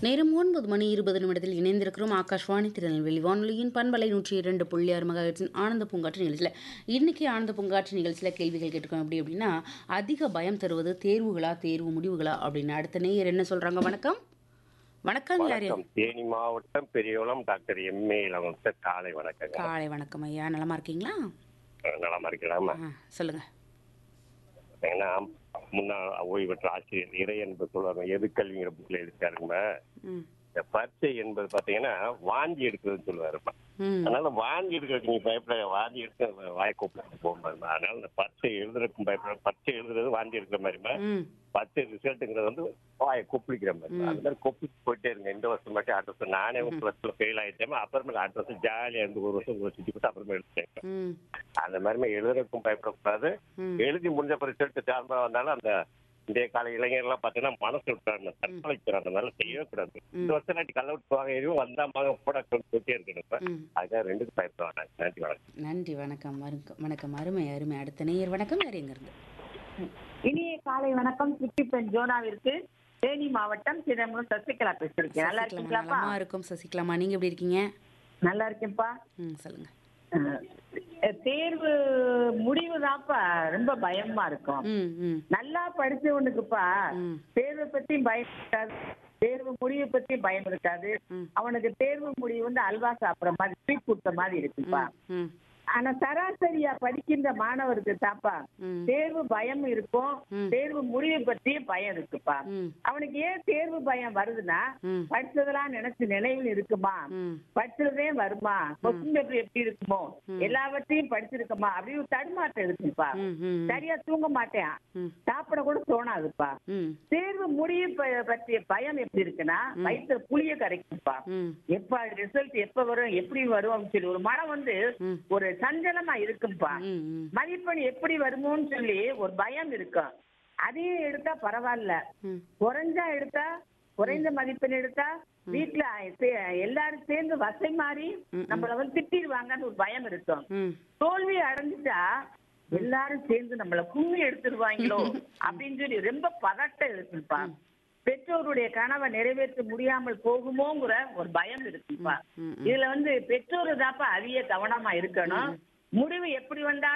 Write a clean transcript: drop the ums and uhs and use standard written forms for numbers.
நேரம் 9 மணி 20 நிமிடத்தில் இணைந்திருக்கிறோம். ஆகாஷ்வாணி திருநெல்வேலி வானொலியின் பண்பலை 102.6 மெகாஹெர்ட்ஸின் ஆனந்த பூங்காற்று நிகழ்ச்சியில். இன்னைக்கு ஆனந்த பூங்காற்று நிகழ்ச்சியில் கேள்விகள் கேட்டுக்கோம். அப்படின்னா அதிக பயம் தருவது தேர்வுகளா தேர்வு முடிவுகளா அப்படின்னு. அடுத்த நேயர் என்ன சொல்றாங்க? வணக்கம். வணக்கம். யாரு? வணக்கம். தேனி மாவட்டம் பெரியகுளம் டாக்டர் எம்ஏ இளவன் சார். காலை வணக்கங்க. காலை வணக்கம் ஐயா. நலமா இருக்கீங்களா? நலமா இருக்கலாமா? சொல்லுங்க. ஏன்னா முன்னாள் ஓய்வு பெற்ற ஆசிரியர் இறை என்பது சொல்லுவாங்க, எதுக்கல்விங்கிற புக்ல எழுதிட்டாருங்க. ம். இந்த பரீட்சை என்பது பாத்தீங்கன்னா வாந்தி எடுக்கிறதுன்னு சொல்லுவாருப்பா. ம். அதனால வாந்தி எடுக்கிறதுக்கு நீங்க பயப்பட, வாந்தி எடுக்க வாய்க்கூப்பிட்டு போகும்போது அதனால இந்த பரீட்சை எழுதுறதுக்கும் பயப்பட, பரீட்சை எழுதுறது வாந்தி எடுக்கிற மாதிரிமா, ம். பரீட்சை ரிசல்ட்டுங்கிறது வந்து வாயை கொப்பளிக்கிற மாதிரி. அந்த மாதிரி கொப்பிட்டு போயிட்டே இருங்க. இந்த வருஷம் மட்டும் அடுத்த வருஷம் நானே ஒரு வருஷத்துல ஃபெயில் ஆயிட்டேன். அப்புறமேல அடுத்த வருஷம் ஜாலியா இருந்து ஒரு வருஷம் சுற்றி போட்டு அப்புறமே எடுத்துட்டேன். ம். அந்த மாதிரி எழுதுறதுக்கும் பயப்படக்கூடாது. ம். எழுதி முடிஞ்ச ரிசல்ட் சார்ந்தா வந்தாலும் அந்த இன்றைய கால இளைஞர்லாம் பாத்தீங்கன்னா மனசு விட்டுறாங்க, தற்கொலைக்கிறாங்க. அதனால செய்யவே கூடாது. இந்த வருஷம் நாட்டி கள்ள விட்டுவாங்க, எதுவும் வந்தாமாங்க போட சொல்லிட்டே இருக்கணும். ம். அதுக்காக ரெண்டுக்கும் பயப்படுவாங்க. நன்றி, வணக்கம். நன்றி, வணக்கம். வணக்கம். அருமை அருமை. அடுத்த நேயர் வணக்கம். யார் எங்க இருந்து? இனிய காலை வணக்கம். சுட்டிப்பெண் ஜோனாவிற்கு தேனி மாவட்டம் சிதம்பரம் சசிகலா பேசிருக்கேன். நல்லா இருக்கீங்களாப்பா? நலமா இருக்கும் சசிகலாமா. நீங்க எப்படி இருக்கீங்க? நல்லா இருக்கேன்ப்பா. சொல்லுங்க. தேர்வு முடிவு தான்ப்பா ரொம்ப பயமா இருக்கும். ம். ம். நல்லா படிச்சவனுக்குப்பா ம். தேர்வை பத்தி பயம் இருக்காது, தேர்வு முடிவை பத்தி பயம் இருக்காது. ம். அவனுக்கு தேர்வு முடிவு வந்து அல்வா சாப்பிடுற மாதிரி, ஸ்வீட் கொடுத்த மாதிரி இருக்குப்பா. ம். ஆனா சராசரியா படிக்கின்ற மாணவருக்கு தாப்பா ம். தேர்வு பயம் இருக்கும், ம். தேர்வு முடிவை பற்றிய பயம் இருக்குப்பா. ம். அவனுக்கு ஏன் தேர்வு பயம் வருதுன்னா, ம். படிச்சதெல்லாம் நினைச்சு நினைவில் இருக்குமா, ம். படிச்சதே வருமா, கொஸ்டின் பேப்பர் எப்படி இருக்குமோ, எல்லாவற்றையும் படிச்சிருக்கமா அப்படின்னு ஒரு தடுமாற்றம் இருக்குப்பா. ம். ம். சரியா தூங்க மாட்டேன், ம். சாப்பிட கூட தோணாதுப்பா. ம். தேர்வு முடிவு பற்றிய பயம் எப்படி இருக்குன்னா, வயிற்று புளிய கரைக்கும்பா. ம். எப்ப ரிசல்ட் எப்ப வரும், எப்படி வரும் அப்படின்னு சொல்லி ஒரு மனம் வந்து ம். ஒரு சஞ்சலமா இருக்கும்பா. ம். ம். மதிப்பெண் எப்படி வருமோன்னு சொல்லி ஒரு பயம் இருக்கும். அதையும் எடுத்தா பரவாயில்ல, ம். குறைஞ்சா எடுத்தா, குறைந்த மதிப்பெண் எடுத்தா வீட்டுல எல்லாரும் சேர்ந்து வசை மாறி நம்மள வந்து திட்டிடுவாங்கன்னு ஒரு பயம் இருக்கும். ம். தோல்வி அடைஞ்சிட்டா எல்லாரும் சேர்ந்து நம்மள கும்மி எடுத்துருவாங்களோ அப்படின்னு சொல்லி ரொம்ப பதட்டம் இருக்குப்பா. பெற்றோருடைய கனவை நிறைவேற்ற முடியாமல் போகுமோங்கிற ஒரு பயம் இருக்குப்பா. இதுல வந்து பெற்றோரு தாப்பா அதிக கவனமா இருக்கணும். முடிவு எப்படி வந்தாலும்